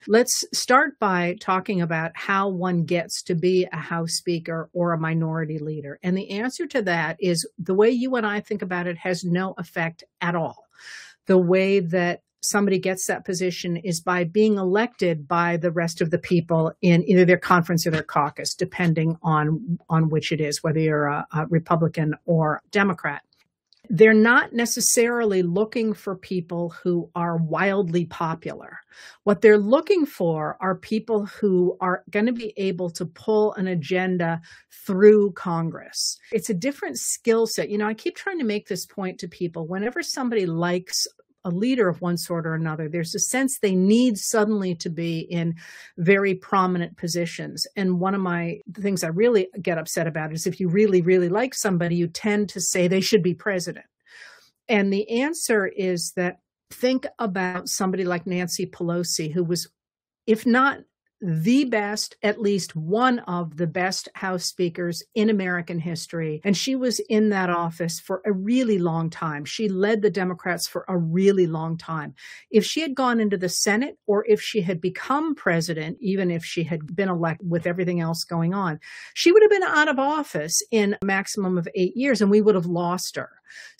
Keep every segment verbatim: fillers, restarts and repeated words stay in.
Let's start by talking about how one gets to be a House Speaker or a minority leader. And the answer to that is the way you and I think about it has no effect at all. The way that somebody gets that position is by being elected by the rest of the people in either their conference or their caucus, depending on, on which it is, whether you're a, a Republican or Democrat. They're not necessarily looking for people who are wildly popular. What they're looking for are people who are going to be able to pull an agenda through Congress. It's a different skill set. You know, I keep trying to make this point to people. Whenever somebody likes a leader of one sort or another, there's a sense they need suddenly to be in very prominent positions. And one of my things I really get upset about is if you really, really like somebody, you tend to say they should be president. And the answer is that think about somebody like Nancy Pelosi, who was, if not the best, at least one of the best House speakers in American history. And she was in that office for a really long time. She led the Democrats for a really long time. If she had gone into the Senate or if she had become president, even if she had been elected with everything else going on, she would have been out of office in a maximum of eight years and we would have lost her.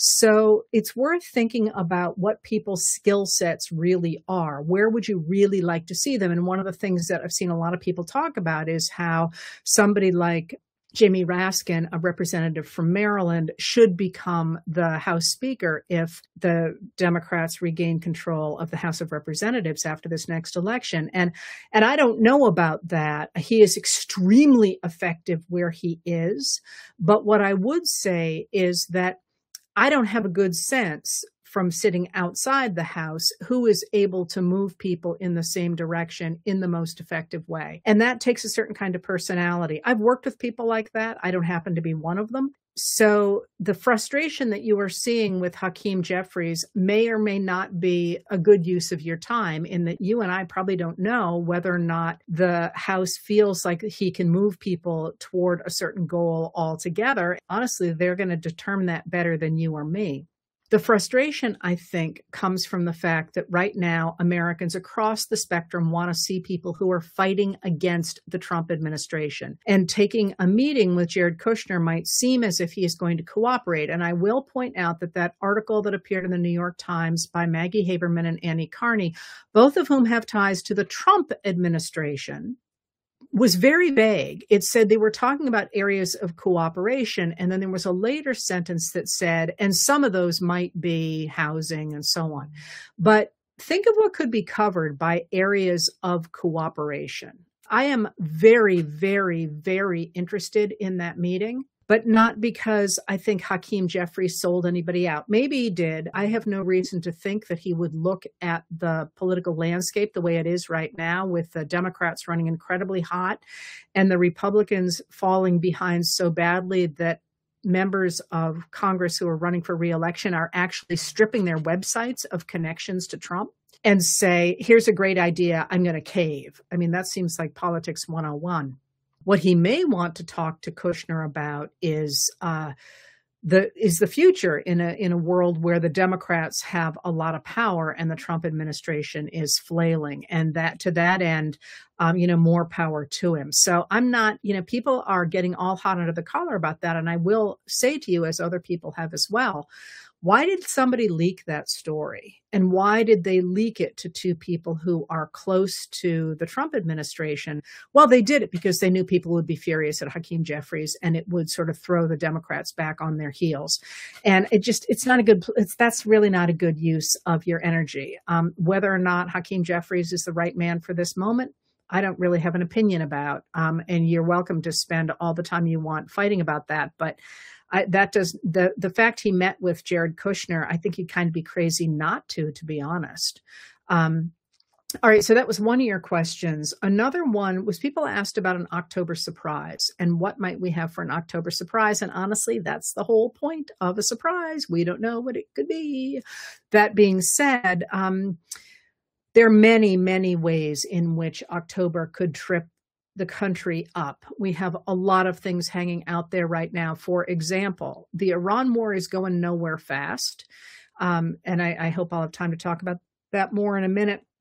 So it's worth thinking about what people's skill sets really are. Where would you really like to see them? And one of the things that I've seen a lot of people talk about is how somebody like Jamie Raskin, a representative from Maryland, should become the House Speaker if the Democrats regain control of the House of Representatives after this next election. And, and I don't know about that. He is extremely effective where he is. But what I would say is that I don't have a good sense from sitting outside the House who is able to move people in the same direction in the most effective way. And that takes a certain kind of personality. I've worked with people like that. I don't happen to be one of them. So the frustration that you are seeing with Hakeem Jeffries may or may not be a good use of your time, in that you and I probably don't know whether or not the House feels like he can move people toward a certain goal altogether. Honestly, they're going to determine that better than you or me. The frustration, I think, comes from the fact that right now, Americans across the spectrum want to see people who are fighting against the Trump administration. And taking a meeting with Jared Kushner might seem as if he is going to cooperate. And I will point out that that article that appeared in the New York Times by Maggie Haberman and Annie Carney, both of whom have ties to the Trump administration, was very vague. It said they were talking about areas of cooperation, and then there was a later sentence that said, and some of those might be housing and so on. But think of what could be covered by areas of cooperation. I am very, very, very interested in that meeting, but not because I think Hakeem Jeffries sold anybody out. Maybe he did. I have no reason to think that he would look at the political landscape the way it is right now, with the Democrats running incredibly hot and the Republicans falling behind so badly that members of Congress who are running for re-election are actually stripping their websites of connections to Trump and say, here's a great idea, I'm going to cave. I mean, that seems like politics one oh one. What he may want to talk to Kushner about is uh, the is the future in a in a world where the Democrats have a lot of power and the Trump administration is flailing, and that to that end, um, you know, more power to him. So I'm not, you know, people are getting all hot under the collar about that, and I will say to you, as other people have as well, why did somebody leak that story? And why did they leak it to two people who are close to the Trump administration? Well, they did it because they knew people would be furious at Hakeem Jeffries and it would sort of throw the Democrats back on their heels. And it just, it's not a good, it's, that's really not a good use of your energy. Um, whether or not Hakeem Jeffries is the right man for this moment, I don't really have an opinion about. Um, and you're welcome to spend all the time you want fighting about that. But I, that does the the fact he met with Jared Kushner, I think he'd kind of be crazy not to, to be honest. Um, all right, so that was one of your questions. Another one was people asked about an October surprise and what might we have for an October surprise. And honestly, that's the whole point of a surprise. We don't know what it could be. That being said, um, there are many, many ways in which October could trip the country up. We have a lot of things hanging out there right now. For example, the Iran war is going nowhere fast. Um, and I, I hope I'll have time to talk about that more in a minute.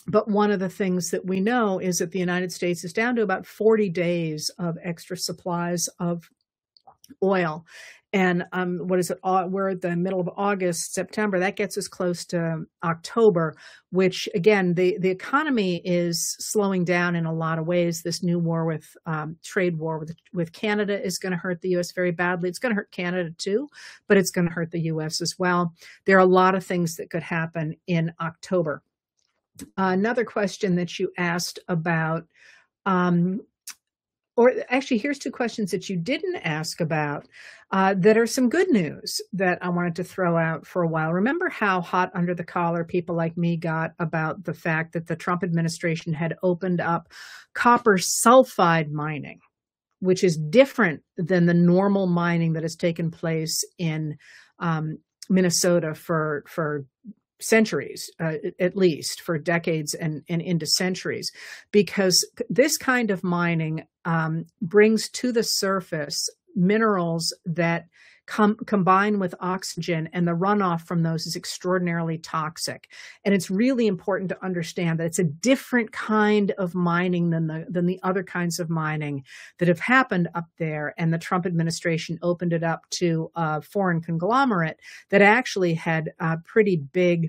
But one of the things that we know is that the United States is down to about forty days of extra supplies of oil. And um, what is it? We're at the middle of August, September. That gets us close to October, which again, the, the economy is slowing down in a lot of ways. This new war with um, trade war with, with Canada is going to hurt the U S very badly. It's going to hurt Canada too, but it's going to hurt the U S as well. There are a lot of things that could happen in October. Uh, another question that you asked about, um, or actually, here's two questions that you didn't ask about uh, that are some good news that I wanted to throw out for a while. Remember how hot under the collar people like me got about the fact that the Trump administration had opened up copper sulfide mining, which is different than the normal mining that has taken place in um, Minnesota for, for centuries, uh, at least for decades and, and into centuries, because this kind of mining um, brings to the surface minerals that com combine with oxygen, and the runoff from those is extraordinarily toxic. And it's really important to understand that it's a different kind of mining than the, than the other kinds of mining that have happened up there. And the Trump administration opened it up to a foreign conglomerate that actually had uh, pretty big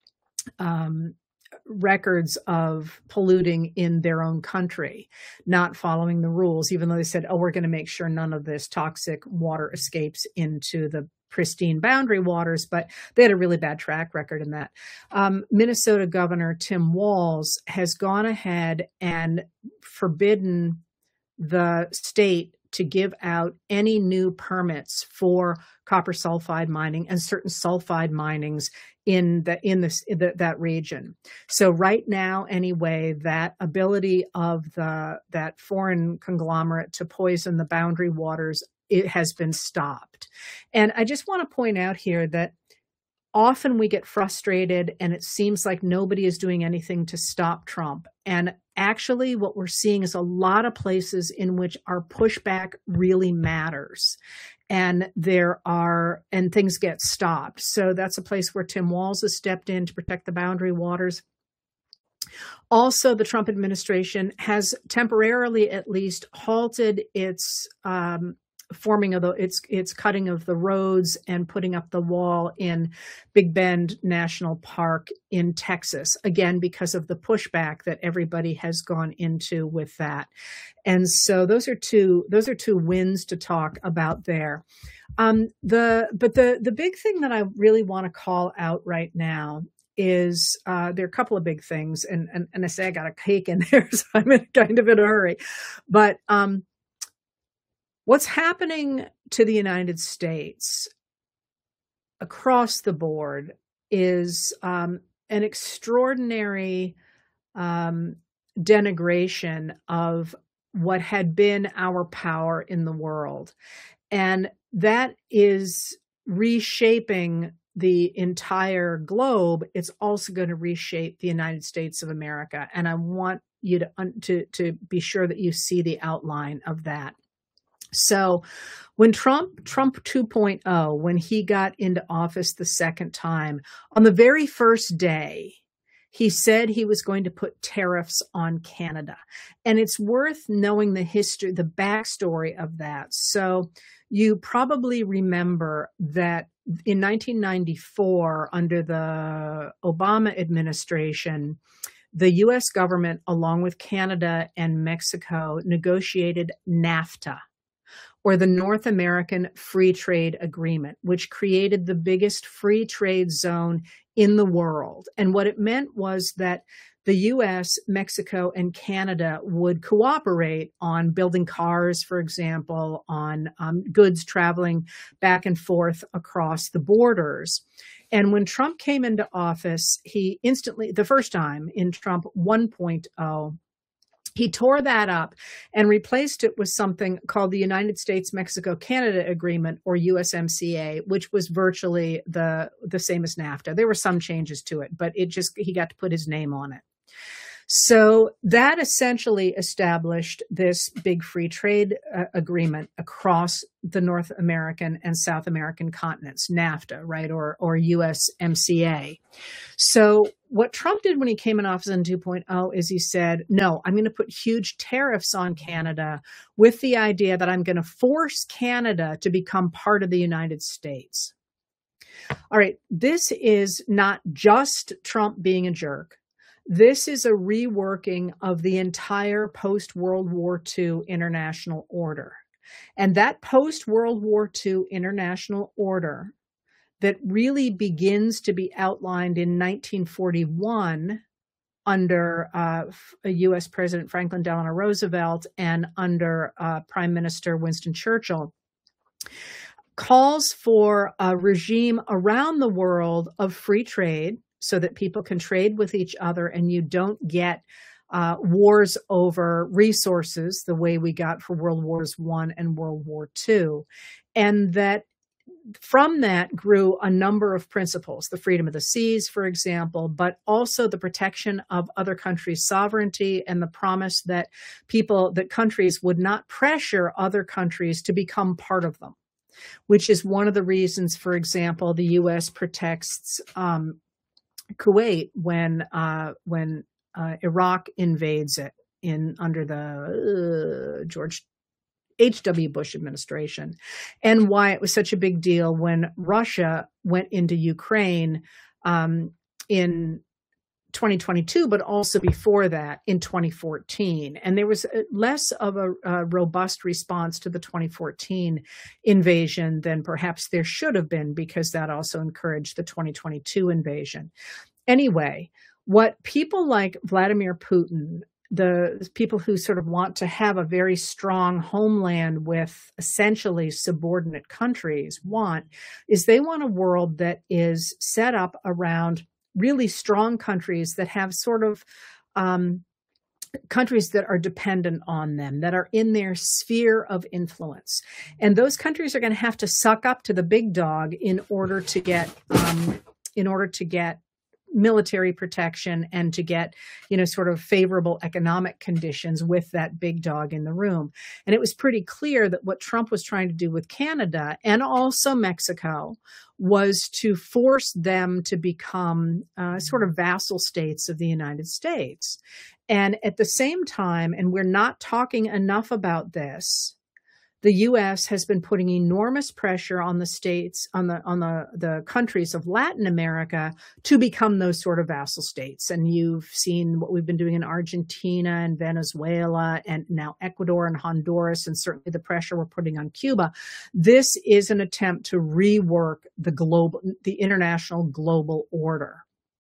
um, records of polluting in their own country, not following the rules, even though they said, oh, we're going to make sure none of this toxic water escapes into the pristine boundary waters, but they had a really bad track record in that. Um, Minnesota Governor Tim Walz has gone ahead and forbidden the state to give out any new permits for copper sulfide mining and certain sulfide minings in the in this in the, that region. So right now, anyway, that ability of the that foreign conglomerate to poison the boundary waters, it has been stopped. And I just want to point out here that often we get frustrated and it seems like nobody is doing anything to stop Trump. And actually what we're seeing is a lot of places in which our pushback really matters. And there are, and things get stopped. So that's a place where Tim Walz has stepped in to protect the boundary waters. Also, the Trump administration has temporarily at least halted its um, forming of the its its cutting of the roads and putting up the wall in Big Bend National Park in Texas, again because of the pushback that everybody has gone into with that. And so those are two those are two wins to talk about there. Um, the but the the big thing that I really want to call out right now is uh, there are a couple of big things, and and, and I say I got a cake in there, so I'm in kind of in a hurry, but. Um, What's happening to the United States across the board is um, an extraordinary um, denigration of what had been our power in the world. And that is reshaping the entire globe. It's also going to reshape the United States of America. And I want you to, to, to be sure that you see the outline of that. So when Trump, Trump two point oh, when he got into office the second time, on the very first day, he said he was going to put tariffs on Canada. And it's worth knowing the history, the backstory of that. So you probably remember that in nineteen ninety-four, under the Obama administration, the U S government, along with Canada and Mexico, negotiated NAFTA, or the North American Free Trade Agreement, which created the biggest free trade zone in the world. And what it meant was that the U S, Mexico, and Canada would cooperate on building cars, for example, on um, goods traveling back and forth across the borders. And when Trump came into office, he instantly, the first time in Trump one point oh, he tore that up and replaced it with something called the United States-Mexico-Canada Agreement, or U S M C A, which was virtually the, the same as NAFTA. There were some changes to it, but it just, he got to put his name on it. So that essentially established this big free trade uh, agreement across the North American and South American continents, NAFTA, right, or or U S M C A. So what Trump did when he came in office in two point oh is he said, no, I'm going to put huge tariffs on Canada with the idea that I'm going to force Canada to become part of the United States. All right, this is not just Trump being a jerk. This is a reworking of the entire post-World War Two international order. And that post-World War Two international order that really begins to be outlined in nineteen forty-one under uh, U S President Franklin Delano Roosevelt and under uh, Prime Minister Winston Churchill, calls for a regime around the world of free trade so that people can trade with each other and you don't get uh, wars over resources the way we got for World Wars One and World War Two. And that from that grew a number of principles, the freedom of the seas, for example, but also the protection of other countries' sovereignty and the promise that people, that countries would not pressure other countries to become part of them, which is one of the reasons, for example, the U S protects um, Kuwait when uh, when uh, Iraq invades it in under the uh, George H W Bush administration, and why it was such a big deal when Russia went into Ukraine um, in twenty twenty-two, but also before that in twenty fourteen. And there was less of a, a robust response to the twenty fourteen invasion than perhaps there should have been, because that also encouraged the twenty twenty-two invasion. Anyway, what people like Vladimir Putin, the people who sort of want to have a very strong homeland with essentially subordinate countries want, is they want a world that is set up around really strong countries that have sort of um, countries that are dependent on them, that are in their sphere of influence. And those countries are going to have to suck up to the big dog in order to get, um, in order to get military protection and to get, you know, sort of favorable economic conditions with that big dog in the room. And it was pretty clear that what Trump was trying to do with Canada and also Mexico was to force them to become uh, sort of vassal states of the United States. And at the same time, and we're not talking enough about this, the U S has been putting enormous pressure on the states, on the on the, the countries of Latin America to become those sort of vassal states. And you've seen what we've been doing in Argentina and Venezuela and now Ecuador and Honduras, and certainly the pressure we're putting on Cuba. This is an attempt to rework the global, the international global order.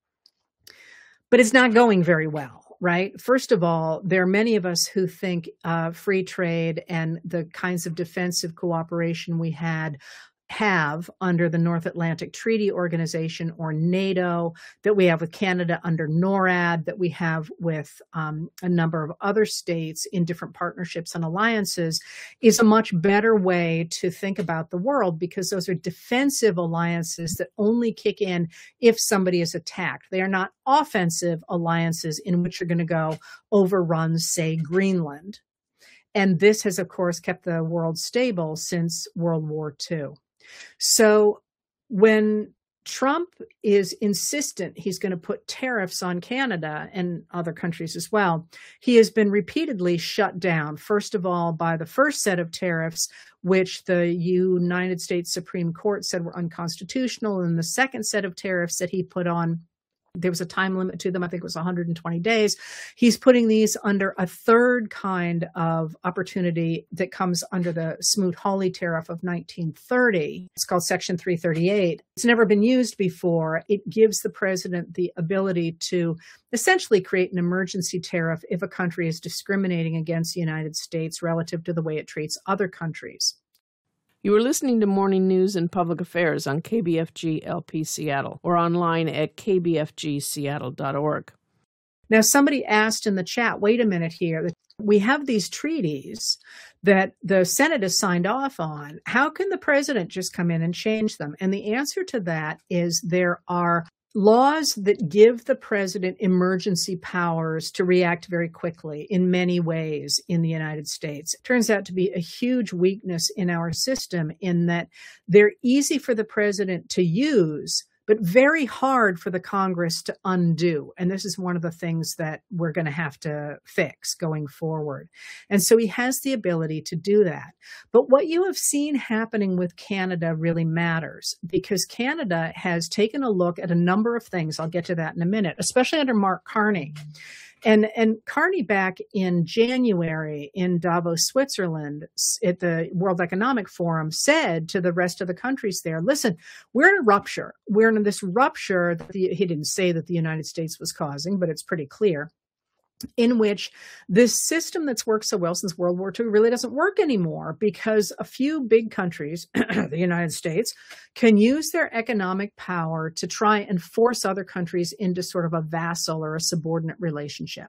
But it's not going very well. Right? First of all, there are many of us who think uh, free trade and the kinds of defensive cooperation we had have under the North Atlantic Treaty Organization, or NATO, that we have with Canada under NORAD, that we have with um, a number of other states in different partnerships and alliances, is a much better way to think about the world, because those are defensive alliances that only kick in if somebody is attacked. They are not offensive alliances in which you're going to go overrun, say, Greenland. And this has, of course, kept the world stable since World War Two. So when Trump is insistent he's going to put tariffs on Canada and other countries as well, he has been repeatedly shut down, first of all, by the first set of tariffs, which the United States Supreme Court said were unconstitutional, and the second set of tariffs that he put on, there was a time limit to them. I think it was one hundred twenty days. He's putting these under a third kind of opportunity that comes under the Smoot-Hawley tariff of nineteen thirty. It's called Section three thirty-eight. It's never been used before. It gives the president the ability to essentially create an emergency tariff if a country is discriminating against the United States relative to the way it treats other countries. You are listening to Morning News and Public Affairs on K B F G L P Seattle, or online at k b f g seattle dot org. Now, somebody asked in the chat, wait a minute here, we have these treaties that the Senate has signed off on. How can the president just come in and change them? And the answer to that is there are laws that give the president emergency powers to react very quickly in many ways in the United States. It turns out to be a huge weakness in our system in that they're easy for the president to use, but very hard for the Congress to undo. And this is one of the things that we're going to have to fix going forward. And so he has the ability to do that. But what you have seen happening with Canada really matters, because Canada has taken a look at a number of things. I'll get to that in a minute, especially under Mark Carney. And, and Carney back in January in Davos, Switzerland, at the World Economic Forum, said to the rest of the countries there, listen, we're in a rupture. We're in this rupture that the, he didn't say that the United States was causing, but it's pretty clear, in which this system that's worked so well since World War Two really doesn't work anymore, because a few big countries, the United States, can use their economic power to try and force other countries into sort of a vassal or a subordinate relationship.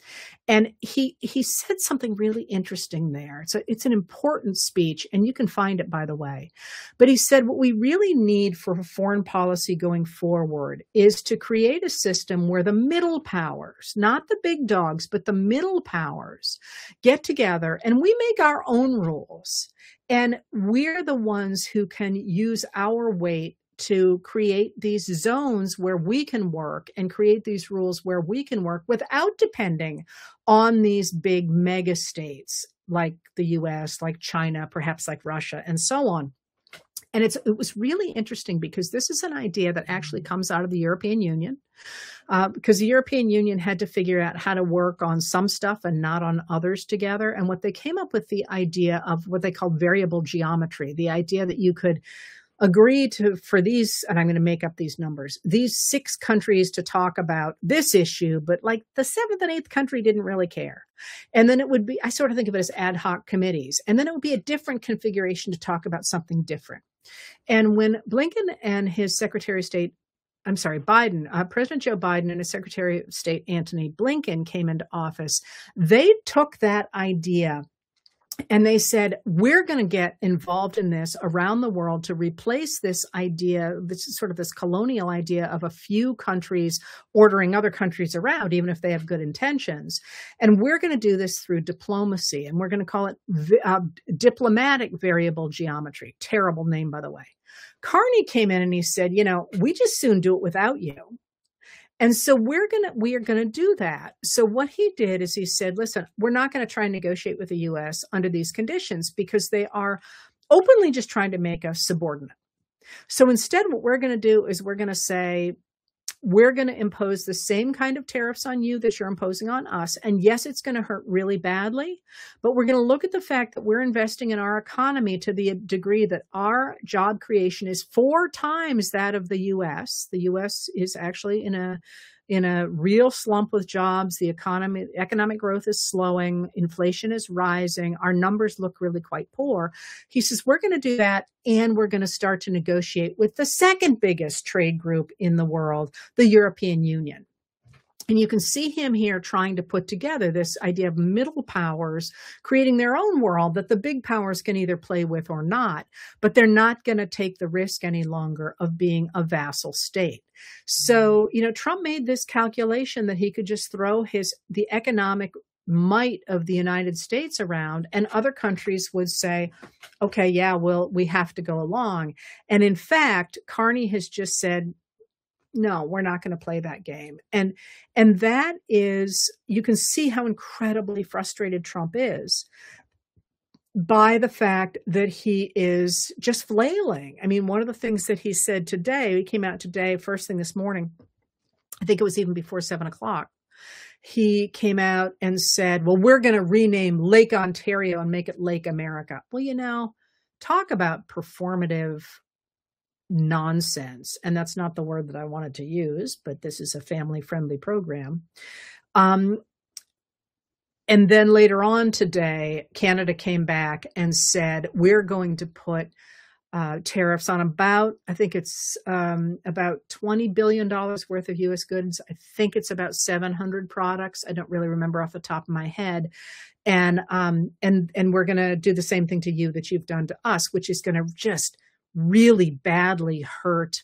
And he he said something really interesting there. It's, a, it's an important speech, and you can find it, by the way. But he said what we really need for foreign policy going forward is to create a system where the middle powers, not the big dogs, but the middle powers, get together and we make our own rules. And we're the ones who can use our weight to create these zones where we can work and create these rules where we can work without depending on these big mega states like the U S, like China, perhaps like Russia, and so on. And it's, it was really interesting because this is an idea that actually comes out of the European Union, uh, because the European Union had to figure out how to work on some stuff and not on others together. And what they came up with, the idea of what they called variable geometry, the idea that you could agree to, for these, and I'm going to make up these numbers, these six countries to talk about this issue, but like the seventh and eighth country didn't really care. And then it would be, I sort of think of it as ad hoc committees. And then it would be a different configuration to talk about something different. And when Blinken and his Secretary of State, I'm sorry, Biden, uh, President Joe Biden and his Secretary of State, Antony Blinken, came into office, they took that idea and they said, we're going to get involved in this around the world to replace this idea, this is sort of this colonial idea of a few countries ordering other countries around, even if they have good intentions. And we're going to do this through diplomacy, and we're going to call it uh, diplomatic variable geometry. Terrible name, by the way. Carney came in and he said, you know, we just soon do it without you. And so we're going to, we are going to do that. So what he did is he said, listen, we're not going to try and negotiate with the U S under these conditions because they are openly just trying to make us subordinate. So instead, what we're going to do is we're going to say, we're going to impose the same kind of tariffs on you that you're imposing on us. And yes, it's going to hurt really badly, but we're going to look at the fact that we're investing in our economy to the degree that our job creation is four times that of the U S. The U S is actually in a in a real slump with jobs. The economy, economic growth is slowing. Inflation is rising. Our numbers look really quite poor. He says, we're going to do that. And we're going to start to negotiate with the second biggest trade group in the world, the European Union. And you can see him here trying to put together this idea of middle powers, creating their own world that the big powers can either play with or not, but they're not going to take the risk any longer of being a vassal state. So, you know, Trump made this calculation that he could just throw his, the economic might of the United States around, and other countries would say, okay, yeah, well, we have to go along. And in fact, Carney has just said, no, we're not going to play that game. And, and that is, you can see how incredibly frustrated Trump is by the fact that he is just flailing. I mean, one of the things that he said today, he came out today, first thing this morning, I think it was even before seven o'clock. He came out and said, well, we're going to rename Lake Ontario and make it Lake America. Well, you know, talk about performative nonsense. And that's not the word that I wanted to use, but this is a family-friendly program. Um, and then later on today, Canada came back and said, we're going to put uh, tariffs on about, I think it's um, about twenty billion dollars worth of U S goods. I think it's about seven hundred products. I don't really remember off the top of my head. And, um, and, and we're going to do the same thing to you that you've done to us, which is going to just really badly hurt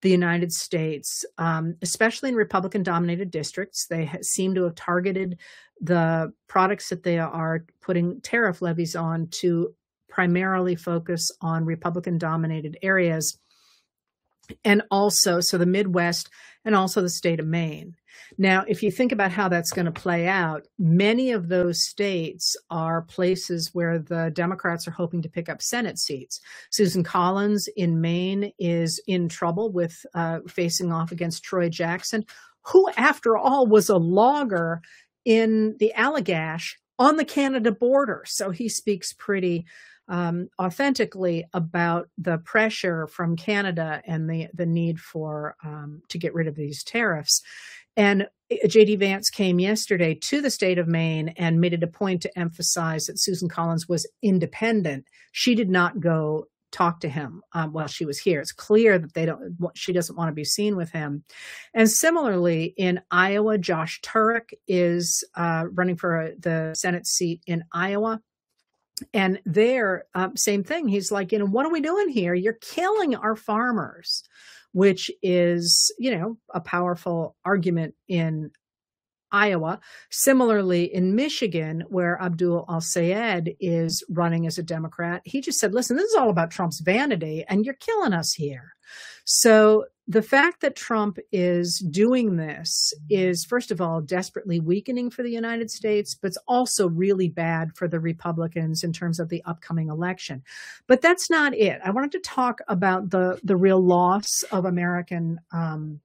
the United States, um, especially in Republican-dominated districts. They ha- seem to have targeted the products that they are putting tariff levies on to primarily focus on Republican-dominated areas, and also, so the Midwest and also the state of Maine. Now, if you think about how that's going to play out, many of those states are places where the Democrats are hoping to pick up Senate seats. Susan Collins in Maine is in trouble with uh, facing off against Troy Jackson, who, after all, was a logger in the Allagash on the Canada border. So he speaks pretty um, authentically about the pressure from Canada and the, the need for um, to get rid of these tariffs. And J D Vance came yesterday to the state of Maine and made it a point to emphasize that Susan Collins was independent. She did not go talk to him um, while she was here. It's clear that they don't. She doesn't want to be seen with him. And similarly, in Iowa, Josh Turek is uh, running for the Senate seat in Iowa. And there, uh, same thing. He's like, you know, what are we doing here? You're killing our farmers, which is, you know, a powerful argument in Iowa. Similarly, in Michigan, where Abdul Al-Sayed is running as a Democrat, he just said, listen, this is all about Trump's vanity, and you're killing us here. So the fact that Trump is doing this is, first of all, desperately weakening for the United States, but it's also really bad for the Republicans in terms of the upcoming election. But that's not it. I wanted to talk about the, the real loss of American um,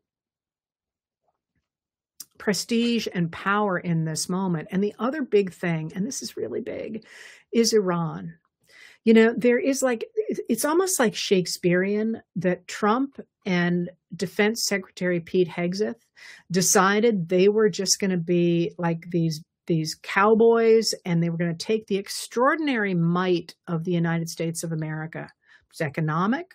prestige and power in this moment. And the other big thing, and this is really big, is Iran. You know, there is like, it's almost like Shakespearean that Trump and Defense Secretary Pete Hegseth decided they were just going to be like these, these cowboys, and they were going to take the extraordinary might of the United States of America. It's economic,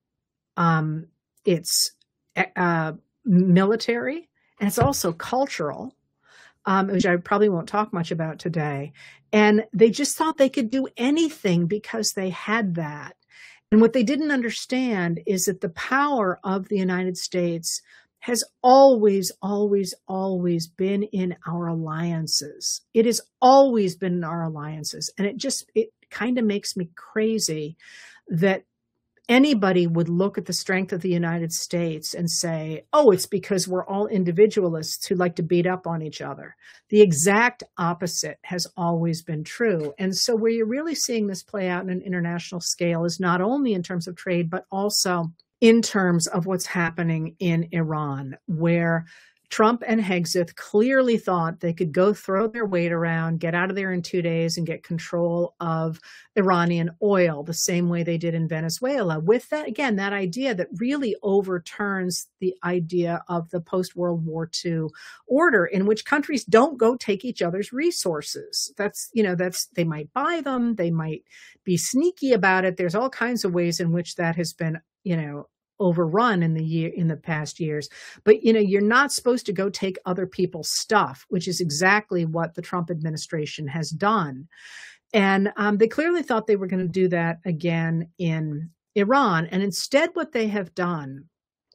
um, it's uh, military, and it's also cultural, um, which I probably won't talk much about today. And they just thought they could do anything because they had that. And what they didn't understand is that the power of the United States has always, always, always been in our alliances. It has always been in our alliances. And it just, it kind of makes me crazy that anybody would look at the strength of the United States and say, oh, it's because we're all individualists who like to beat up on each other. The exact opposite has always been true. And so where you're really seeing this play out in an international scale is not only in terms of trade, but also in terms of what's happening in Iran, where Trump and Hegseth clearly thought they could go throw their weight around, get out of there in two days and get control of Iranian oil the same way they did in Venezuela. With that, again, that idea that really overturns the idea of the post-World War Two order in which countries don't go take each other's resources. That's, you know, that's, they might buy them, they might be sneaky about it. There's all kinds of ways in which that has been, you know, overrun in the year in the past years. But, you know, you're not supposed to go take other people's stuff, which is exactly what the Trump administration has done. And um, they clearly thought they were going to do that again in Iran. And instead, what they have done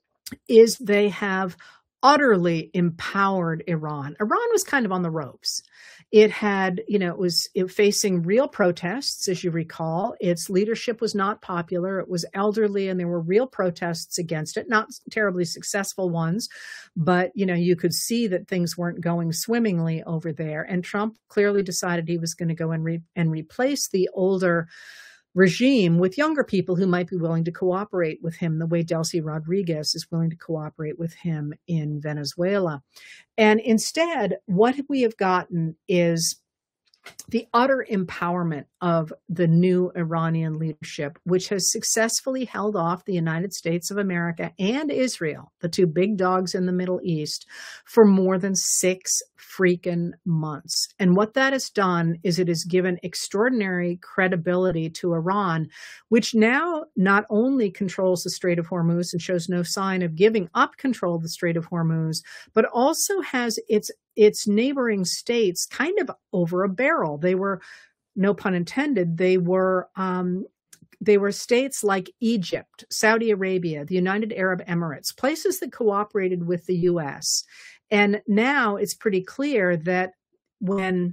is they have utterly empowered Iran. Iran was kind of on the ropes. It had, you know, it was it facing real protests, as you recall. Its leadership was not popular. It was elderly, and there were real protests against it, not terribly successful ones. But, you know, you could see that things weren't going swimmingly over there. And Trump clearly decided he was going to go and, re- and replace the older regime with younger people who might be willing to cooperate with him the way Delcy Rodriguez is willing to cooperate with him in Venezuela. And instead, what we have gotten is the utter empowerment of the new Iranian leadership, which has successfully held off the United States of America and Israel, the two big dogs in the Middle East, for more than six freaking months. And what that has done is it has given extraordinary credibility to Iran, which now not only controls the Strait of Hormuz and shows no sign of giving up control of the Strait of Hormuz, but also has its its neighboring states kind of over a barrel. They were, no pun intended, they were um, they were states like Egypt, Saudi Arabia, the United Arab Emirates, places that cooperated with the U S. And now it's pretty clear that when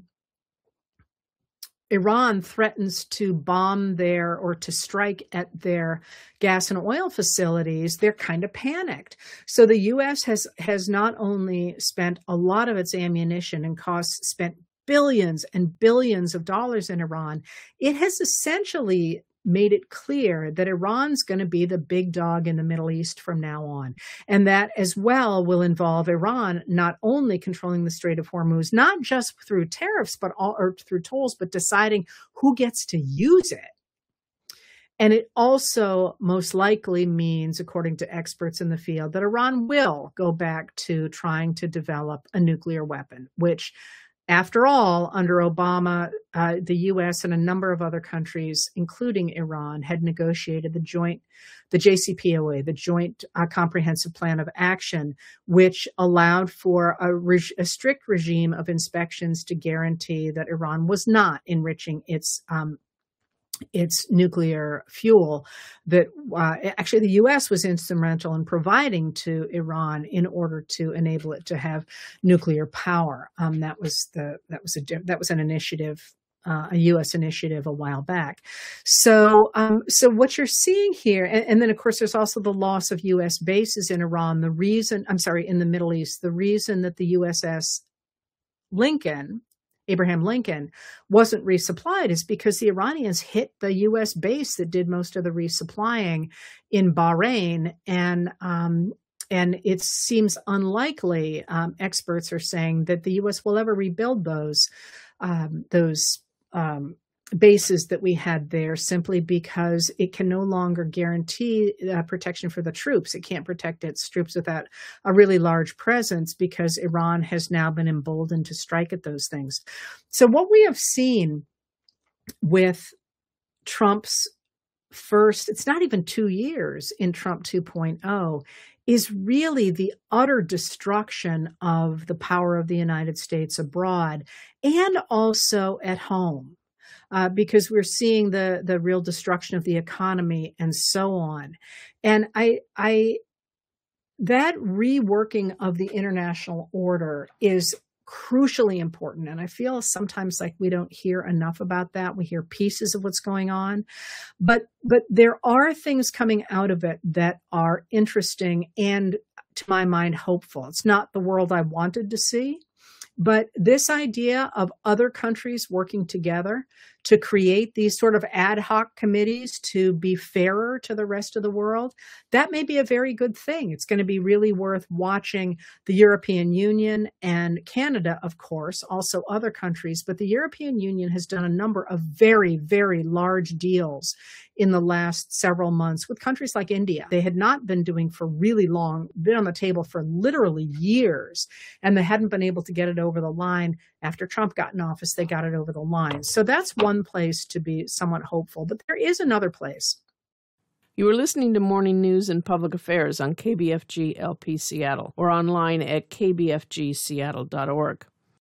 Iran threatens to bomb their or to strike at their gas and oil facilities, they're kind of panicked. So the U S has has not only spent a lot of its ammunition and costs, spent billions and billions of dollars in Iran, it has essentially made it clear that Iran's going to be the big dog in the Middle East from now on. And that as well will involve Iran not only controlling the Strait of Hormuz, not just through tariffs, but all, or through tolls, but deciding who gets to use it. And it also most likely means, according to experts in the field, that Iran will go back to trying to develop a nuclear weapon, which, after all, under Obama, uh, the U S and a number of other countries, including Iran, had negotiated the joint, the J C P O A, the Joint uh, Comprehensive Plan of Action, which allowed for a, reg- a strict regime of inspections to guarantee that Iran was not enriching its um, its nuclear fuel that uh, actually the U S was instrumental in providing to Iran in order to enable it to have nuclear power. Um, that was the that was a that was an initiative, uh, a U S initiative a while back. So um, so what you're seeing here, and, and then of course there's also the loss of U S bases in Iran. The reason, I'm sorry, in the Middle East, the reason that the U S S Lincoln, Abraham Lincoln, wasn't resupplied is because the Iranians hit the U S base that did most of the resupplying in Bahrain. And um, and it seems unlikely, um, experts are saying, that the U S will ever rebuild those, um, those um, bases that we had there, simply because it can no longer guarantee uh, protection for the troops. It can't protect its troops without a really large presence, because Iran has now been emboldened to strike at those things. So what we have seen with Trump's first, it's not even two years in Trump two point oh, is really the utter destruction of the power of the United States abroad and also at home. Uh, because we're seeing the the real destruction of the economy and so on. And I, I, that reworking of the international order is crucially important. And I feel sometimes like we don't hear enough about that. We hear pieces of what's going on, but but there are things coming out of it that are interesting and, to my mind, hopeful. It's not the world I wanted to see, but this idea of other countries working together to create these sort of ad hoc committees to be fairer to the rest of the world, that may be a very good thing. It's going to be really worth watching the European Union and Canada, of course, also other countries. But the European Union has done a number of very, very large deals in the last several months with countries like India. They had not been doing for really long, been on the table for literally years, and they hadn't been able to get it over the line. After Trump got in office, they got it over the line. So that's one place to be somewhat hopeful. But there is another place. You are listening to Morning News and Public Affairs on K B F G L P Seattle or online at k b f g seattle dot org.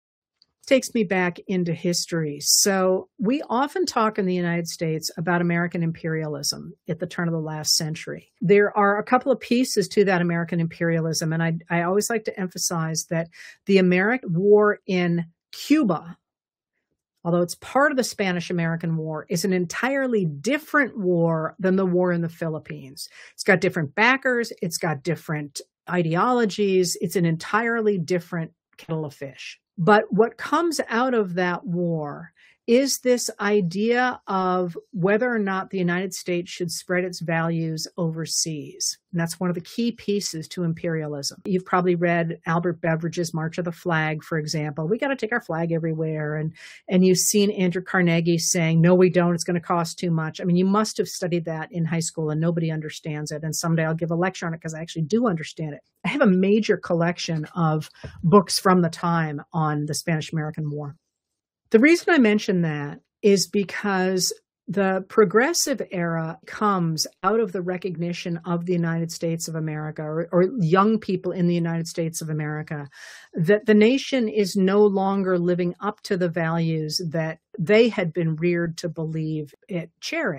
Takes me back into history. So we often talk in the United States about American imperialism at the turn of the last century. There are a couple of pieces to that American imperialism, and I, I always like to emphasize that the American war in Cuba, although it's part of the Spanish-American War, is an entirely different war than the war in the Philippines. It's got different backers. It's got different ideologies. It's an entirely different kettle of fish. But what comes out of that war is this idea of whether or not the United States should spread its values overseas. And that's one of the key pieces to imperialism. You've probably read Albert Beveridge's March of the Flag, for example. We got to take our flag everywhere. And, and you've seen Andrew Carnegie saying, no, we don't. It's going to cost too much. I mean, you must have studied that in high school and nobody understands it. And someday I'll give a lecture on it because I actually do understand it. I have a major collection of books from the time on the Spanish-American War. The reason I mention that is because the progressive era comes out of the recognition of the United States of America, or, or young people in the United States of America, that the nation is no longer living up to the values that they had been reared to believe it cherished.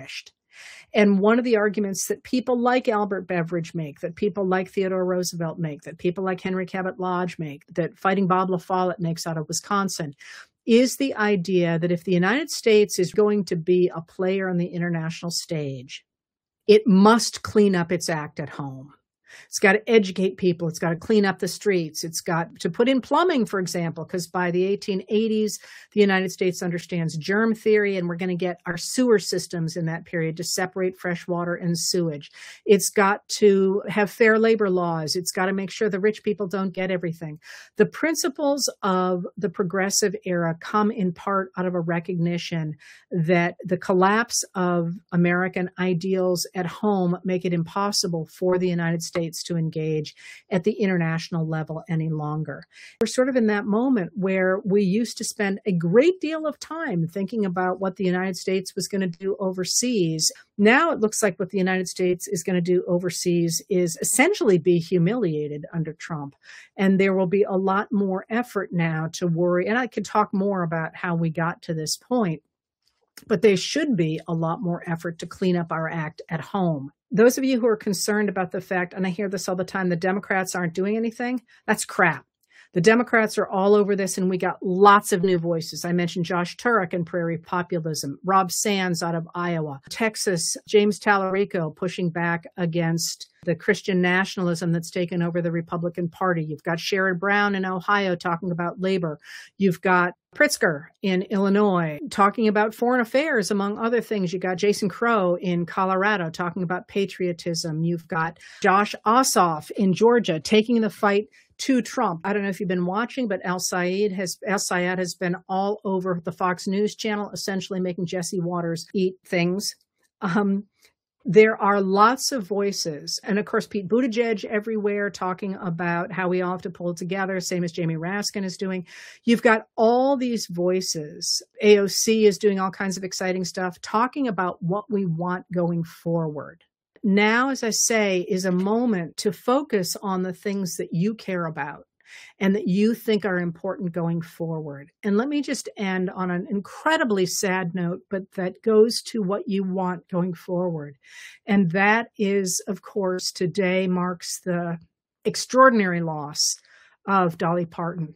And one of the arguments that people like Albert Beveridge make, that people like Theodore Roosevelt make, that people like Henry Cabot Lodge make, that Fighting Bob La Follette makes out of Wisconsin, is the idea that if the United States is going to be a player on the international stage, it must clean up its act at home. It's got to educate people. It's got to clean up the streets. It's got to put in plumbing, for example, because by the eighteen eighties, the United States understands germ theory, and we're going to get our sewer systems in that period to separate fresh water and sewage. It's got to have fair labor laws. It's got to make sure the rich people don't get everything. The principles of the progressive era come in part out of a recognition that the collapse of American ideals at home make it impossible for the United States to engage at the international level any longer. We're sort of in that moment where we used to spend a great deal of time thinking about what the United States was going to do overseas. Now it looks like what the United States is going to do overseas is essentially be humiliated under Trump. And there will be a lot more effort now to worry. And I could talk more about how we got to this point, but there should be a lot more effort to clean up our act at home. Those of you who are concerned about the fact, and I hear this all the time, the Democrats aren't doing anything, that's crap. The Democrats are all over this, and we got lots of new voices. I mentioned Josh Turek and Prairie Populism, Rob Sands out of Iowa, Texas, James Tallarico pushing back against the Christian nationalism that's taken over the Republican Party. You've got Sherrod Brown in Ohio talking about labor. You've got Pritzker in Illinois talking about foreign affairs, among other things. You've got Jason Crow in Colorado talking about patriotism. You've got Josh Ossoff in Georgia taking the fight to Trump. I don't know if you've been watching, but El Sayed has, El Sayed has been all over the Fox News channel, essentially making Jesse Waters eat things. Um, There are lots of voices. And of course, Pete Buttigieg everywhere talking about how we all have to pull together, same as Jamie Raskin is doing. You've got all these voices. A O C is doing all kinds of exciting stuff, talking about what we want going forward. Now, as I say, is a moment to focus on the things that you care about and that you think are important going forward. And let me just end on an incredibly sad note, but that goes to what you want going forward. And that is, of course, today marks the extraordinary loss of Dolly Parton.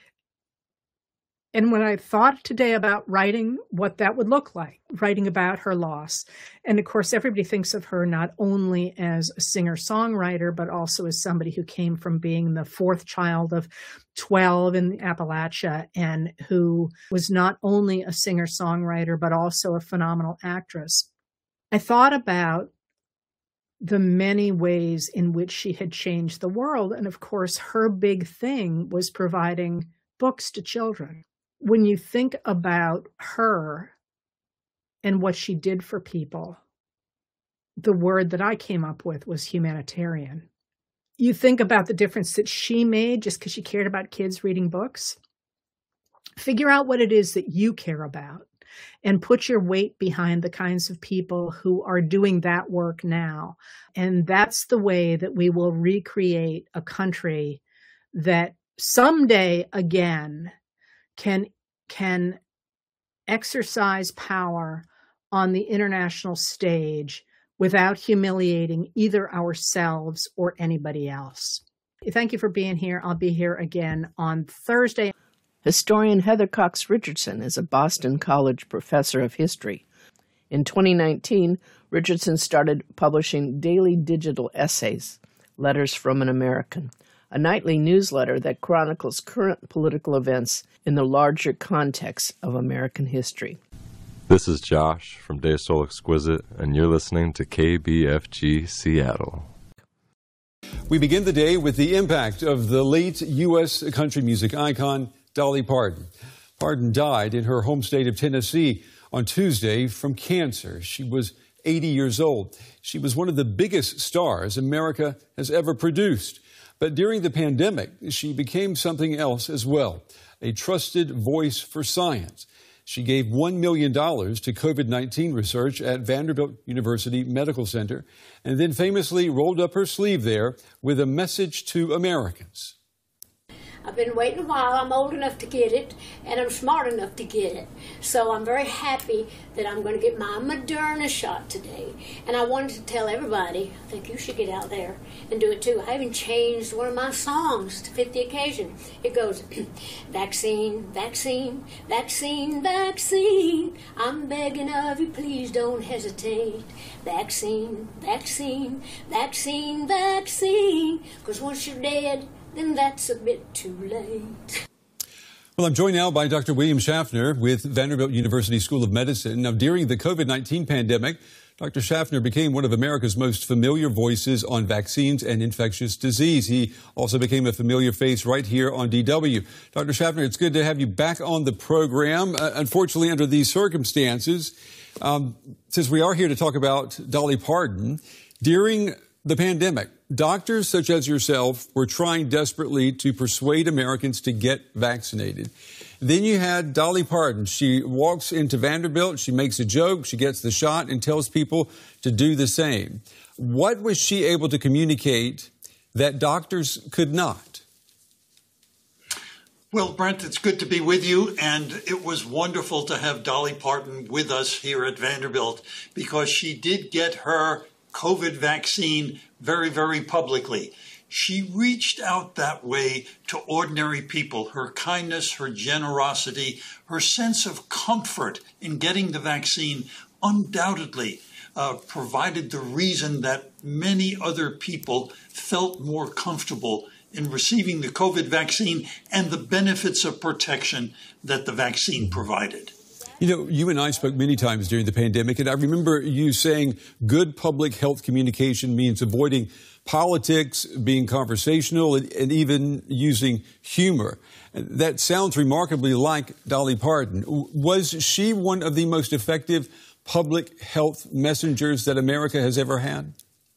And when I thought today about writing what that would look like, writing about her loss, and of course, everybody thinks of her not only as a singer-songwriter, but also as somebody who came from being the fourth child of twelve in Appalachia and who was not only a singer-songwriter, but also a phenomenal actress. I thought about the many ways in which she had changed the world. And of course, her big thing was providing books to children. When you think about her and what she did for people, the word that I came up with was humanitarian. You think about the difference that she made just because she cared about kids reading books. Figure out what it is that you care about and put your weight behind the kinds of people who are doing that work now. And that's the way that we will recreate a country that someday again can can exercise power on the international stage without humiliating either ourselves or anybody else. Thank you for being here. I'll be here again on Thursday. Historian Heather Cox Richardson is a Boston College professor of history. In twenty nineteen, Richardson started publishing daily digital essays, Letters from an American, a nightly newsletter that chronicles current political events in the larger context of American history. This is Josh from De Soul Exquisite, and you're listening to K B F G Seattle. We begin the day with the impact of the late U S country music icon, Dolly Parton. Parton died in her home state of Tennessee on Tuesday from cancer. She was eighty years old. She was one of the biggest stars America has ever produced. But during the pandemic, she became something else as well, a trusted voice for science. She gave one million dollars to COVID nineteen research at Vanderbilt University Medical Center and then famously rolled up her sleeve there with a message to Americans. I've been waiting a while. I'm old enough to get it, and I'm smart enough to get it. So I'm very happy that I'm going to get my Moderna shot today. And I wanted to tell everybody, I think you should get out there and do it too. I even changed one of my songs to fit the occasion. It goes, vaccine, vaccine, vaccine, vaccine. I'm begging of you, please don't hesitate. Vaccine, vaccine, vaccine, vaccine. Because once you're dead, then that's a bit too late. Well, I'm joined now by Doctor William Schaffner with Vanderbilt University School of Medicine. Now, during the COVID nineteen pandemic, Doctor Schaffner became one of America's most familiar voices on vaccines and infectious disease. He also became a familiar face right here on D W. Doctor Schaffner, it's good to have you back on the program. Uh, unfortunately, under these circumstances, um, since we are here to talk about Dolly Parton, during the pandemic, doctors such as yourself were trying desperately to persuade Americans to get vaccinated. Then you had Dolly Parton. She walks into Vanderbilt, she makes a joke, she gets the shot and tells people to do the same. What was she able to communicate that doctors could not? Well, Brent, it's good to be with you, and it was wonderful to have Dolly Parton with us here at Vanderbilt because she did get her COVID vaccine very, very publicly. She reached out that way to ordinary people. Her kindness, her generosity, her sense of comfort in getting the vaccine undoubtedly uh, provided the reason that many other people felt more comfortable in receiving the COVID vaccine and the benefits of protection that the vaccine provided. You know, you and I spoke many times during the pandemic, and I remember you saying good public health communication means avoiding politics, being conversational, and, and even using humor. That sounds remarkably like Dolly Parton. Was she one of the most effective public health messengers that America has ever had?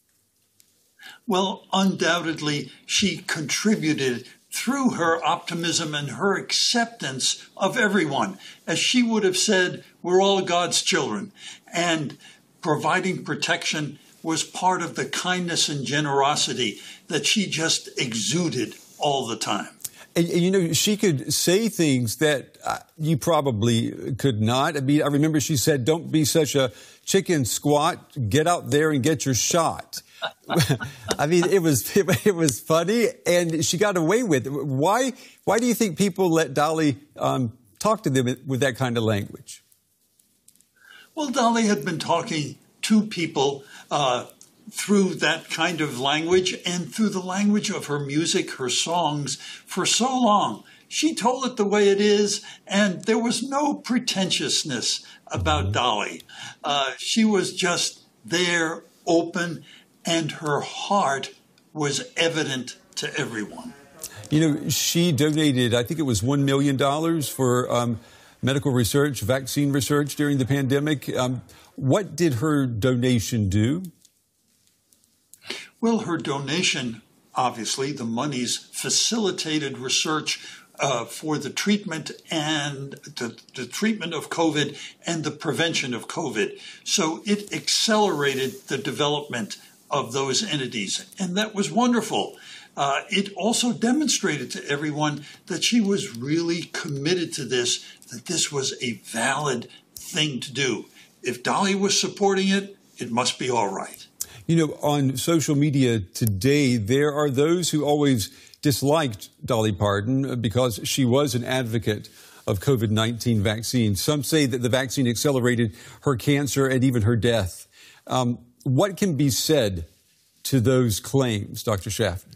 Well, undoubtedly, she contributed through her optimism and her acceptance of everyone. As she would have said, we're all God's children. And providing protection was part of the kindness and generosity that she just exuded all the time. And, you know, she could say things that uh, you probably could not. I mean, I remember she said, don't be such a chicken squat. Get out there and get your shot. I mean, it was it, it was funny, and she got away with it. Why why do you think people let Dolly um, talk to them with that kind of language? Well, Dolly had been talking to people uh, through that kind of language and through the language of her music, her songs, for so long. She told it the way it is, and there was no pretentiousness about Dolly. Uh, she was just there, open, and her heart was evident to everyone. You know, she donated, I think it was one million dollars for um, medical research, vaccine research during the pandemic. Um, what did her donation do? Well, her donation, obviously, the monies facilitated research uh, for the treatment and the, the treatment of COVID and the prevention of COVID. So it accelerated the development of those entities, and that was wonderful. Uh, it also demonstrated to everyone that she was really committed to this, that this was a valid thing to do. If Dolly was supporting it, it must be all right. You know, on social media today, there are those who always disliked Dolly Parton because she was an advocate of COVID nineteen vaccines. Some say that the vaccine accelerated her cancer and even her death. Um, what can be said to those claims, Doctor Schaffner?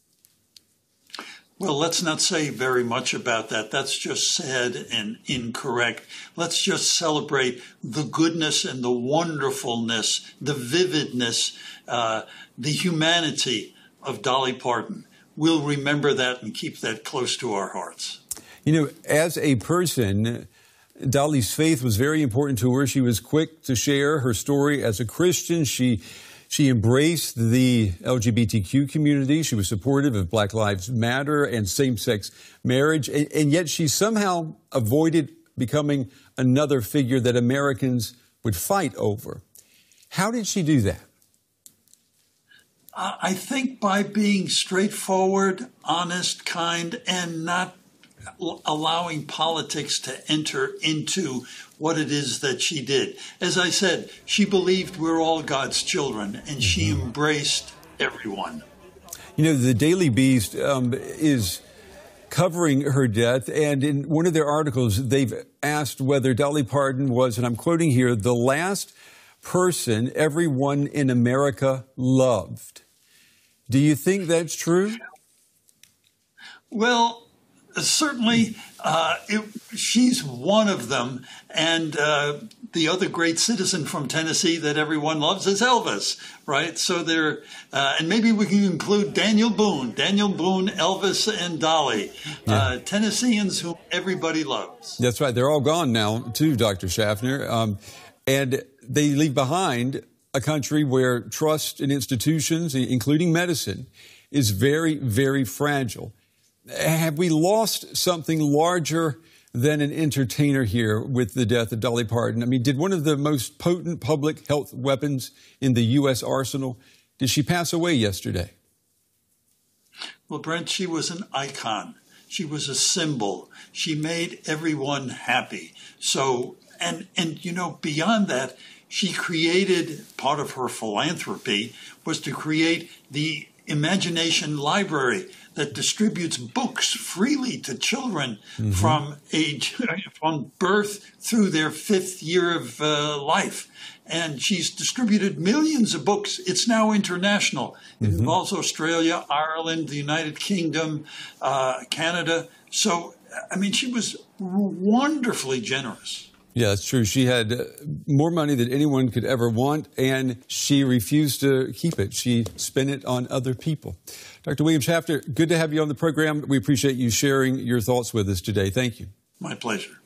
Well, let's not say very much about that. That's just sad and incorrect. Let's just celebrate the goodness and the wonderfulness, the vividness, uh, the humanity of Dolly Parton. We'll remember that and keep that close to our hearts. You know, as a person, Dolly's faith was very important to her. She was quick to share her story as a Christian. She She embraced the L G B T Q community. She was supportive of Black Lives Matter and same-sex marriage. And, and yet she somehow avoided becoming another figure that Americans would fight over. How did she do that? I think by being straightforward, honest, kind, and not allowing politics to enter into what it is that she did. As I said, she believed we're all God's children, and she embraced everyone. You know, the Daily Beast um, is covering her death, and in one of their articles, they've asked whether Dolly Parton was, and I'm quoting here, the last person everyone in America loved. Do you think that's true? Well, certainly, uh, it, she's one of them. And uh, the other great citizen from Tennessee that everyone loves is Elvis, right? So there, uh, and maybe we can include Daniel Boone, Daniel Boone, Elvis, and Dolly, yeah. uh, Tennesseans whom everybody loves. That's right. They're all gone now, too, Doctor Schaffner. Um, and they leave behind a country where trust in institutions, including medicine, is very, very fragile. Have we lost something larger than an entertainer here with the death of Dolly Parton? I mean, did one of the most potent public health weapons in the U S arsenal, did she pass away yesterday? Well, Brent, she was an icon. She was a symbol. She made everyone happy. So, and, and you know, beyond that, she created, part of her philanthropy was to create the Imagination Library that distributes books freely to children mm-hmm. from age, from birth through their fifth year of uh, life. And she's distributed millions of books. It's now international. It mm-hmm. involves Australia, Ireland, the United Kingdom, uh, Canada. So, I mean, she was wonderfully generous. Yeah, that's true. She had more money than anyone could ever want, and she refused to keep it. She spent it on other people. Doctor William Schaffner, good to have you on the program. We appreciate you sharing your thoughts with us today. Thank you. My pleasure.